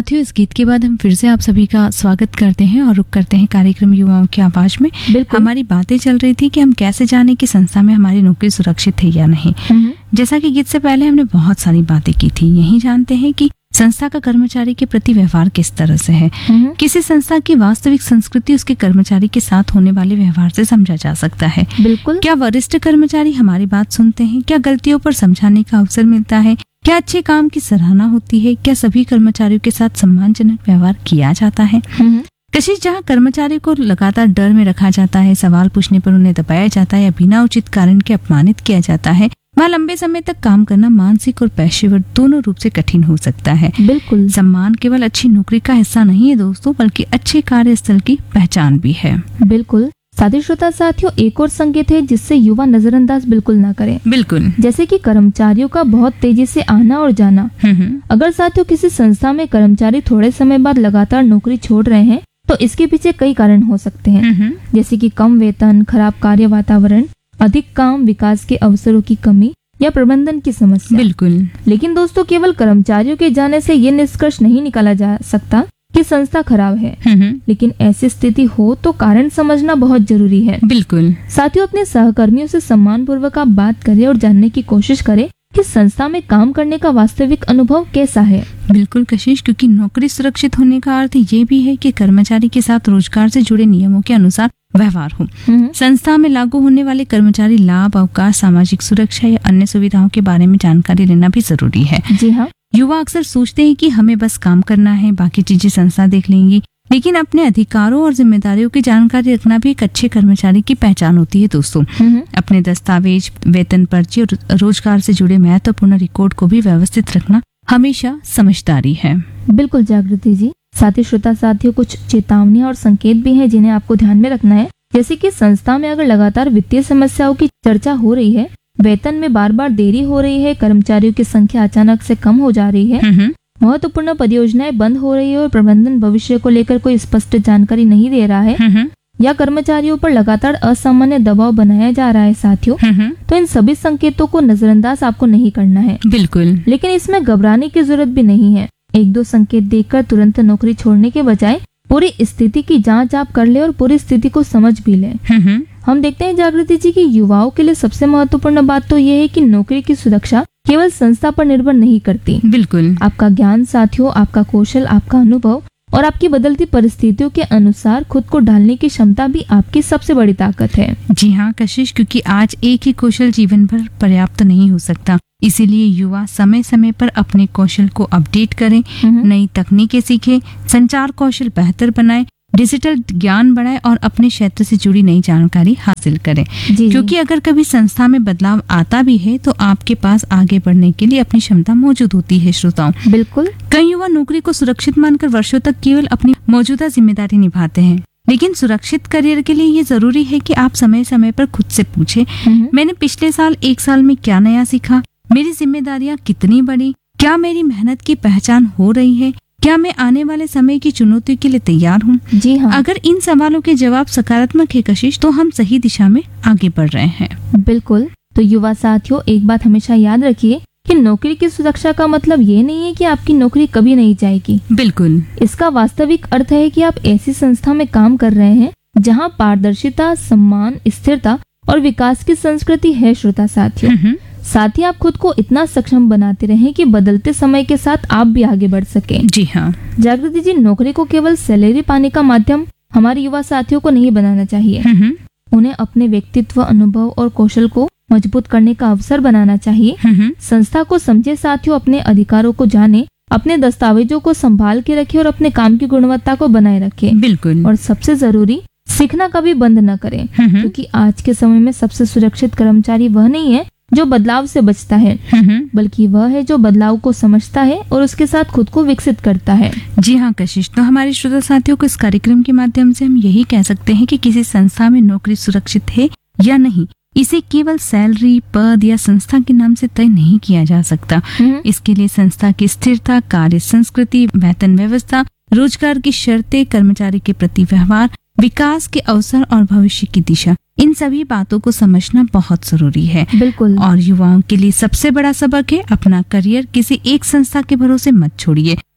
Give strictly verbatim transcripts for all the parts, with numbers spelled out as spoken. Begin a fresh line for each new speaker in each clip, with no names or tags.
साथियों, इस गीत के बाद हम फिर से आप सभी का स्वागत करते हैं और रुक करते हैं कार्यक्रम युवाओं की आवाज में। हमारी बातें चल रही थी कि हम कैसे जाने कि संस्था में हमारी नौकरी सुरक्षित है या नहीं। जैसा कि गीत से पहले हमने बहुत सारी बातें की थी, यही जानते हैं कि संस्था का कर्मचारी के प्रति व्यवहार किस तरह से है। किसी संस्था की वास्तविक संस्कृति उसके कर्मचारी के साथ होने वाले व्यवहार से समझा जा सकता है।
बिल्कुल।
क्या वरिष्ठ कर्मचारी हमारी बात सुनते हैं? क्या गलतियों पर समझाने का अवसर मिलता है? क्या अच्छे काम की सराहना होती है? क्या सभी कर्मचारियों के साथ सम्मानजनक व्यवहार किया जाता है? कशिश, जहाँ कर्मचारियों को लगातार डर में रखा जाता है, सवाल पूछने पर उन्हें दबाया जाता है या बिना उचित कारण के अपमानित किया जाता है, वहाँ लंबे समय तक काम करना मानसिक और पेशेवर दोनों रूप से कठिन हो सकता है।
बिल्कुल।
सम्मान केवल अच्छी नौकरी का हिस्सा नहीं है दोस्तों, बल्कि अच्छे कार्यस्थल की पहचान भी है।
बिल्कुल। साथी श्रोता साथियों, एक और संकेत है जिससे युवा नजरअंदाज बिल्कुल ना करें।
बिल्कुल।
जैसे कि कर्मचारियों का बहुत तेजी से आना और जाना। अगर साथियों किसी संस्था में कर्मचारी थोड़े समय बाद लगातार नौकरी छोड़ रहे हैं तो इसके पीछे कई कारण हो सकते हैं, जैसे कि कम वेतन, खराब कार्य वातावरण, अधिक काम, विकास के अवसरों की कमी या प्रबंधन की समस्या।
बिल्कुल।
लेकिन दोस्तों, केवल कर्मचारियों के जाने से ये निष्कर्ष नहीं निकाला जा सकता कि संस्था खराब है। लेकिन ऐसी स्थिति हो तो कारण समझना बहुत जरूरी है।
बिल्कुल।
साथियों, अपने सहकर्मियों से सम्मान पूर्वक आप बात करें और जानने की कोशिश करें कि संस्था में काम करने का वास्तविक अनुभव कैसा है।
बिल्कुल कशिश, क्योंकि नौकरी सुरक्षित होने का अर्थ ये भी है कि कर्मचारी के साथ रोजगार से जुड़े नियमों के अनुसार व्यवहार हो। संस्था में लागू होने वाले कर्मचारी लाभ, अवकाश, सामाजिक सुरक्षा या अन्य सुविधाओं के बारे में जानकारी लेना भी जरूरी है।
जी हाँ।
युवा अक्सर सोचते हैं कि हमें बस काम करना है, बाकी चीजें संस्था देख लेंगी, लेकिन अपने अधिकारों और जिम्मेदारियों की जानकारी रखना भी एक अच्छे कर्मचारी की पहचान होती है दोस्तों। अपने दस्तावेज, वेतन पर्ची और रोजगार से जुड़े महत्वपूर्ण रिकॉर्ड को भी व्यवस्थित रखना हमेशा समझदारी है।
बिल्कुल जागृति जी। साथी श्रोता साथियों, कुछ चेतावनियां और संकेत भी हैं जिन्हें आपको ध्यान में रखना है। जैसे कि संस्था में अगर लगातार वित्तीय समस्याओं की चर्चा हो रही है, वेतन में बार बार देरी हो रही है, कर्मचारियों की संख्या अचानक से कम हो जा रही है, महत्वपूर्ण परियोजनाएं बंद हो रही है और प्रबंधन भविष्य को लेकर कोई स्पष्ट जानकारी नहीं दे रहा है, या कर्मचारियों पर लगातार असामान्य दबाव बनाया जा रहा है साथियों, तो इन सभी संकेतों को नजरअंदाज आपको नहीं करना है।
बिल्कुल।
लेकिन इसमें घबराने की जरूरत भी नहीं है। एक दो संकेत देखकर तुरंत नौकरी छोड़ने के बजाय पूरी स्थिति की जांच आप कर ले और पूरी स्थिति को समझ भी ले। हम देखते हैं जागृति जी की युवाओं के लिए सबसे महत्वपूर्ण बात तो ये है कि नौकरी की सुरक्षा केवल संस्था पर निर्भर नहीं करती।
बिल्कुल।
आपका ज्ञान साथियों, आपका कौशल, आपका अनुभव और आपकी बदलती परिस्थितियों के अनुसार खुद को ढालने की क्षमता भी आपकी सबसे बड़ी ताकत है।
जी हाँ कशिश, क्योंकि आज एक ही कौशल जीवन भर पर्याप्त नहीं हो सकता, इसीलिए युवा समय समय पर अपने कौशल को अपडेट करें, नई तकनीकें सीखें, संचार कौशल बेहतर बनाएं, डिजिटल ज्ञान बढ़ाएं और अपने क्षेत्र से जुड़ी नई जानकारी हासिल करें। क्योंकि अगर कभी संस्था में बदलाव आता भी है तो आपके पास आगे बढ़ने के लिए अपनी क्षमता मौजूद होती है। श्रोताओं,
बिल्कुल।
कई युवा नौकरी को सुरक्षित मानकर वर्षों तक केवल अपनी मौजूदा जिम्मेदारी निभाते हैं, लेकिन सुरक्षित करियर के लिए ये जरूरी है कि आप समय समय पर खुद से पूछें, मैंने पिछले साल एक साल में क्या नया सीखा, मेरी जिम्मेदारियां कितनी बड़ी, क्या मेरी मेहनत की पहचान हो रही है, क्या मैं आने वाले समय की चुनौतियों के लिए तैयार हूँ।
जी हाँ।
अगर इन सवालों के जवाब सकारात्मक है कशिश, तो हम सही दिशा में आगे बढ़ रहे हैं।
बिल्कुल। तो युवा साथियों, एक बात हमेशा याद रखिए कि नौकरी की सुरक्षा का मतलब ये नहीं है कि आपकी नौकरी कभी नहीं जाएगी।
बिल्कुल।
इसका वास्तविक अर्थ है कि आप ऐसी संस्था में काम कर रहे हैं जहाँ पारदर्शिता, सम्मान, स्थिरता और विकास की संस्कृति है। श्रोता साथियों, साथ ही आप खुद को इतना सक्षम बनाते रहें कि बदलते समय के साथ आप भी आगे बढ़ सकें।
जी हाँ
जागृति जी, नौकरी को केवल सैलरी पाने का माध्यम हमारे युवा साथियों को नहीं बनाना चाहिए। उन्हें अपने व्यक्तित्व, अनुभव और कौशल को मजबूत करने का अवसर बनाना चाहिए। संस्था को समझे साथियों, अपने अधिकारों को जाने, अपने दस्तावेजों को संभाल के रखे और अपने काम की गुणवत्ता को बनाए रखे।
बिल्कुल।
और सबसे जरूरी, सीखना कभी बंद न करें, क्योंकि आज के समय में सबसे सुरक्षित कर्मचारी वह नहीं है जो बदलाव से बचता है, बल्कि वह है जो बदलाव को समझता है और उसके साथ खुद को विकसित करता है।
जी हाँ कशिश, तो हमारे श्रोता साथियों को इस कार्यक्रम के माध्यम से हम यही कह सकते हैं कि किसी संस्था में नौकरी सुरक्षित है या नहीं, इसे केवल सैलरी, पद या संस्था के नाम से तय नहीं किया जा सकता। इसके लिए संस्था की स्थिरता, कार्य संस्कृति, वेतन व्यवस्था, रोजगार की शर्तें, कर्मचारी के प्रति व्यवहार, विकास के अवसर और भविष्य की दिशा, इन सभी बातों को समझना बहुत जरूरी है।
बिल्कुल।
और युवाओं के लिए सबसे बड़ा सबक है, अपना करियर किसी एक संस्था के भरोसे मत छोड़िए।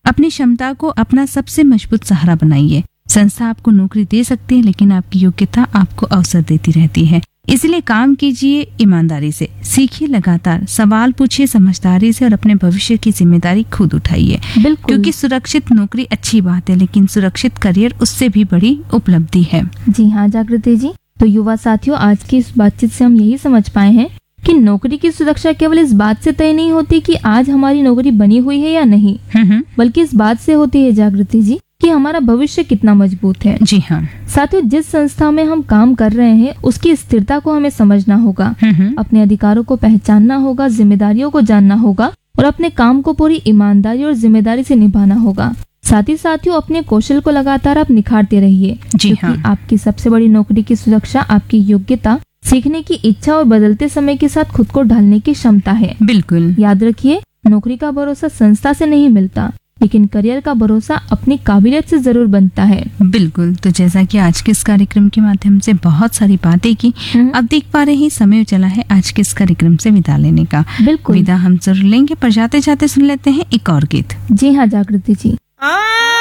अपनी क्षमता को अपना सबसे मजबूत सहारा बनाइए। संस्था आपको नौकरी दे सकती है, लेकिन आपकी योग्यता आपको अवसर देती रहती है। इसलिए काम कीजिए ईमानदारी से, सीखिए लगातार, सवाल पूछिए समझदारी से और अपने भविष्य की जिम्मेदारी खुद उठाइए।
बिल्कुल।
क्योंकि सुरक्षित नौकरी अच्छी बात है, लेकिन सुरक्षित करियर उससे भी बड़ी उपलब्धि है।
जी हाँ जागृति जी, तो युवा साथियों, आज की इस बातचीत से हम यही समझ पाए हैं कि नौकरी की सुरक्षा केवल इस बात से तय नहीं होती कि आज हमारी नौकरी बनी हुई है या नहीं, बल्कि इस बात से होती है जागृति जी कि हमारा भविष्य कितना मजबूत है।
जी हाँ
साथियों, जिस संस्था में हम काम कर रहे हैं उसकी स्थिरता को हमें समझना होगा, अपने अधिकारों को पहचानना होगा, जिम्मेदारियों को जानना होगा और अपने काम को पूरी ईमानदारी और जिम्मेदारी से निभाना होगा। साथ ही साथियों, अपने कौशल को लगातार आप निखारते रहिए, क्योंकि आपकी सबसे बड़ी नौकरी की सुरक्षा आपकी योग्यता, सीखने की इच्छा और बदलते समय के साथ खुद को ढालने की क्षमता है।
बिल्कुल।
याद रखिए, नौकरी का भरोसा संस्था से नहीं मिलता, लेकिन करियर का भरोसा अपनी काबिलियत से जरूर बनता है।
बिल्कुल। तो जैसा कि आज के इस कार्यक्रम के माध्यम से बहुत सारी बातें की, अब देख पा रहे हैं समय चला है आज के इस कार्यक्रम से विदा लेने का।
बिल्कुल।
विदा हम जरूर लेंगे, पर जाते जाते सुन लेते हैं एक और गीत।
जी हाँ जागृति जी।